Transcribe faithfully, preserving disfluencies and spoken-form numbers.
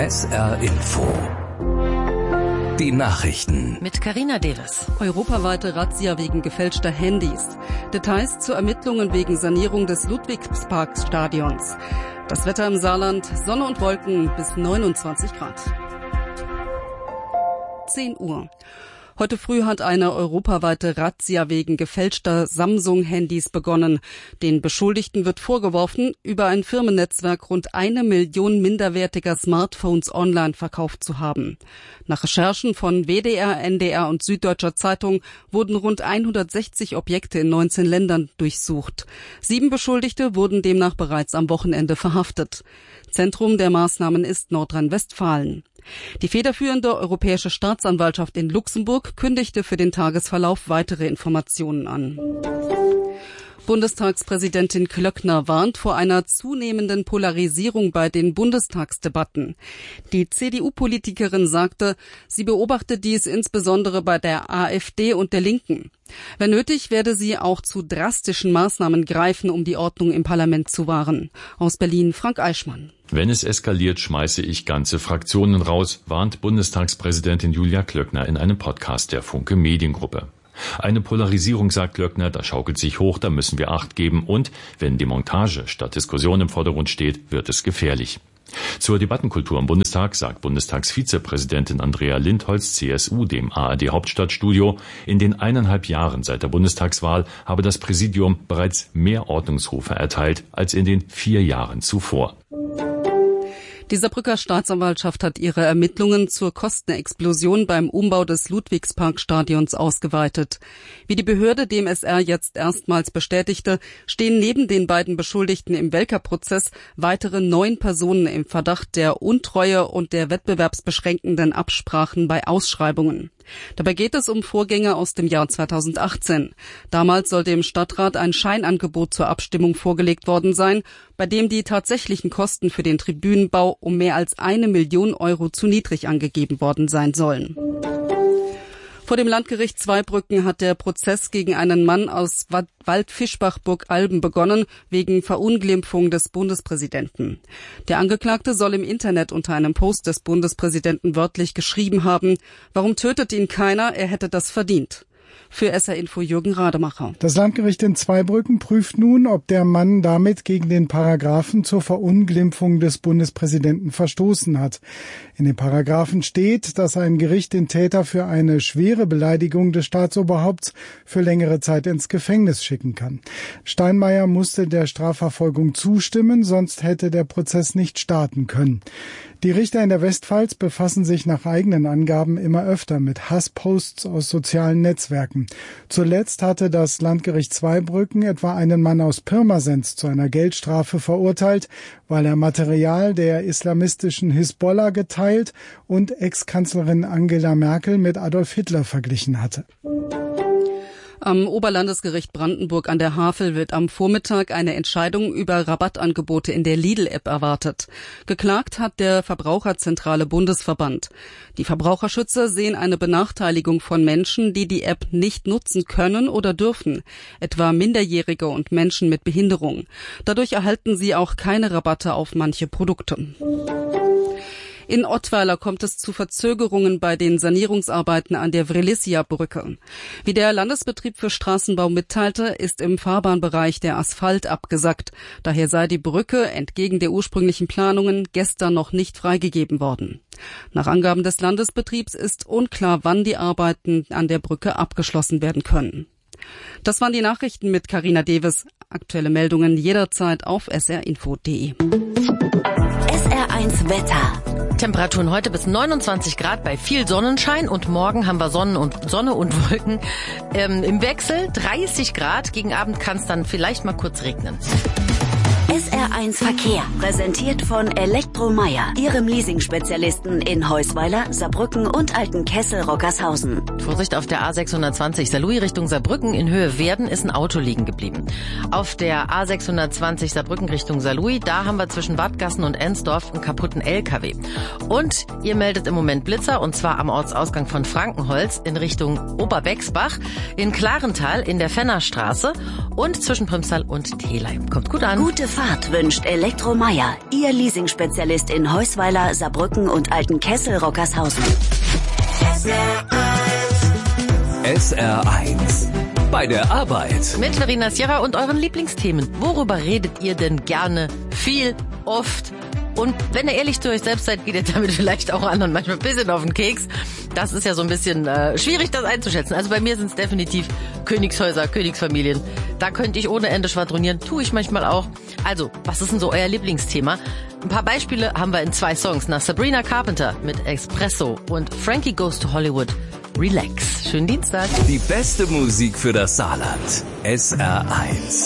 S R Info. Die Nachrichten. Mit Carina Deves. Europaweite Razzia wegen gefälschter Handys. Details zu Ermittlungen wegen Sanierung des Ludwigsparkstadions. Das Wetter im Saarland, Sonne und Wolken bis neunundzwanzig Grad. zehn Uhr. Heute früh hat eine europaweite Razzia wegen gefälschter Samsung-Handys begonnen. Den Beschuldigten wird vorgeworfen, über ein Firmennetzwerk rund eine Million minderwertiger Smartphones online verkauft zu haben. Nach Recherchen von W D R, N D R und Süddeutscher Zeitung wurden rund hundertsechzig Objekte in neunzehn Ländern durchsucht. Sieben Beschuldigte wurden demnach bereits am Wochenende verhaftet. Zentrum der Maßnahmen ist Nordrhein-Westfalen. Die federführende Europäische Staatsanwaltschaft in Luxemburg kündigte für den Tagesverlauf weitere Informationen an. Bundestagspräsidentin Klöckner warnt vor einer zunehmenden Polarisierung bei den Bundestagsdebatten. Die C D U-Politikerin sagte, sie beobachte dies insbesondere bei der AfD und der Linken. Wenn nötig, werde sie auch zu drastischen Maßnahmen greifen, um die Ordnung im Parlament zu wahren. Aus Berlin Frank Eichmann. Wenn es eskaliert, schmeiße ich ganze Fraktionen raus, warnt Bundestagspräsidentin Julia Klöckner in einem Podcast der Funke Mediengruppe. Eine Polarisierung, sagt Klöckner, da schaukelt sich hoch, da müssen wir Acht geben und wenn Demontage statt Diskussion im Vordergrund steht, wird es gefährlich. Zur Debattenkultur im Bundestag sagt Bundestagsvizepräsidentin Andrea Lindholz, C S U, dem A R D Hauptstadtstudio, in den eineinhalb Jahren seit der Bundestagswahl habe das Präsidium bereits mehr Ordnungsrufe erteilt als in den vier Jahren zuvor. Die Saarbrücker Staatsanwaltschaft hat ihre Ermittlungen zur Kostenexplosion beim Umbau des Ludwigsparkstadions ausgeweitet. Wie die Behörde dem S R jetzt erstmals bestätigte, stehen neben den beiden Beschuldigten im Welker-Prozess weitere neun Personen im Verdacht der Untreue und der wettbewerbsbeschränkenden Absprachen bei Ausschreibungen. Dabei geht es um Vorgänge aus dem Jahr zweitausendachtzehn. Damals soll dem Stadtrat ein Scheinangebot zur Abstimmung vorgelegt worden sein, bei dem die tatsächlichen Kosten für den Tribünenbau um mehr als eine Million Euro zu niedrig angegeben worden sein sollen. Vor dem Landgericht Zweibrücken hat der Prozess gegen einen Mann aus Waldfischbach-Burgalben begonnen, wegen Verunglimpfung des Bundespräsidenten. Der Angeklagte soll im Internet unter einem Post des Bundespräsidenten wörtlich geschrieben haben: Warum tötet ihn keiner? Er hätte das verdient. Für S R Info Jürgen Rademacher. Das Landgericht in Zweibrücken prüft nun, ob der Mann damit gegen den Paragraphen zur Verunglimpfung des Bundespräsidenten verstoßen hat. In den Paragraphen steht, dass ein Gericht den Täter für eine schwere Beleidigung des Staatsoberhaupts für längere Zeit ins Gefängnis schicken kann. Steinmeier musste der Strafverfolgung zustimmen, sonst hätte der Prozess nicht starten können. Die Richter in der Westpfalz befassen sich nach eigenen Angaben immer öfter mit Hassposts aus sozialen Netzwerken. Zuletzt hatte das Landgericht Zweibrücken etwa einen Mann aus Pirmasens zu einer Geldstrafe verurteilt, weil er Material der islamistischen Hisbollah geteilt und Ex-Kanzlerin Angela Merkel mit Adolf Hitler verglichen hatte. Am Oberlandesgericht Brandenburg an der Havel wird am Vormittag eine Entscheidung über Rabattangebote in der Lidl-App erwartet. Geklagt hat der Verbraucherzentrale Bundesverband. Die Verbraucherschützer sehen eine Benachteiligung von Menschen, die die App nicht nutzen können oder dürfen, etwa Minderjährige und Menschen mit Behinderung. Dadurch erhalten sie auch keine Rabatte auf manche Produkte. In Ottweiler kommt es zu Verzögerungen bei den Sanierungsarbeiten an der Vrelicia-Brücke. Wie der Landesbetrieb für Straßenbau mitteilte, ist im Fahrbahnbereich der Asphalt abgesackt. Daher sei die Brücke entgegen der ursprünglichen Planungen gestern noch nicht freigegeben worden. Nach Angaben des Landesbetriebs ist unklar, wann die Arbeiten an der Brücke abgeschlossen werden können. Das waren die Nachrichten mit Carina Deves. Aktuelle Meldungen jederzeit auf s r info punkt d e. S R eins Wetter. Temperaturen heute bis neunundzwanzig Grad bei viel Sonnenschein und morgen haben wir Sonnen und, Sonne und Wolken ähm, im Wechsel. dreißig Grad, gegen Abend kann es dann vielleicht mal kurz regnen. S R eins Verkehr, präsentiert von Elektromeier, Ihrem Leasing-Spezialisten in Heusweiler, Saarbrücken und Altenkessel-Rockershausen. Vorsicht auf der A sechshundertzwanzig Saarlouis Richtung Saarbrücken, in Höhe Werden ist ein Auto liegen geblieben. Auf der A sechshundertzwanzig Saarbrücken Richtung Saarlouis, da haben wir zwischen Wattgassen und Ensdorf einen kaputten L K W. Und ihr meldet im Moment Blitzer, und zwar am Ortsausgang von Frankenholz in Richtung Oberbexbach, in Klarental in der Fennerstraße und zwischen Primstal und Telheim. Kommt gut an. Gute Fahrt Fahrt wünscht Elektro Meier, Ihr Leasing-Spezialist in Heusweiler, Saarbrücken und Altenkessel-Rockershausen. S R eins. Bei der Arbeit. Mit Verena Sierra und euren Lieblingsthemen. Worüber redet ihr denn gerne, viel, oft? Und wenn ihr ehrlich zu euch selbst seid, geht ihr damit vielleicht auch anderen manchmal ein bisschen auf den Keks. Das ist ja so ein bisschen äh, schwierig, das einzuschätzen. Also bei mir sind es definitiv Königshäuser, Königsfamilien. Da könnte ich ohne Ende schwadronieren, tue ich manchmal auch. Also, was ist denn so euer Lieblingsthema? Ein paar Beispiele haben wir in zwei Songs. Nach Sabrina Carpenter mit Espresso und Frankie Goes to Hollywood. Relax. Schönen Dienstag. Die beste Musik für das Saarland. S R eins.